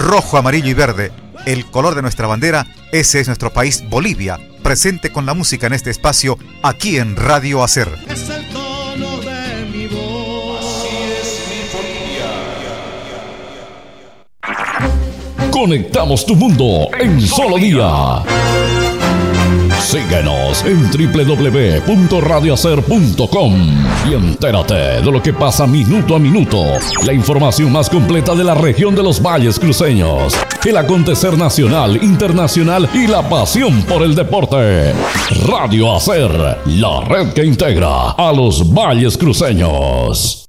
rojo, amarillo y verde, el color de nuestra bandera. Ese es nuestro país, Bolivia, presente con la música en este espacio, aquí en Radio Hacer. Es el tono de mi voz. Así es mi Bolivia. Conectamos tu mundo en solo día. Síguenos en www.radiohacer.com y entérate de lo que pasa minuto a minuto. La información más completa de la región de los valles cruceños, el acontecer nacional, internacional y la pasión por el deporte. Radio Hacer, la red que integra a los valles cruceños.